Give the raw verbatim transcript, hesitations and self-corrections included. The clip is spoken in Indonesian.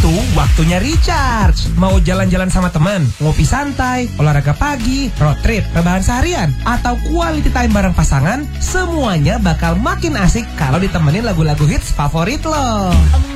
itu waktunya recharge. Mau jalan-jalan sama teman, ngopi santai, olahraga pagi, road trip, rebahan seharian, atau quality time bareng pasangan, semuanya bakal makin asik kalau ditemenin lagu-lagu hits favorit lo.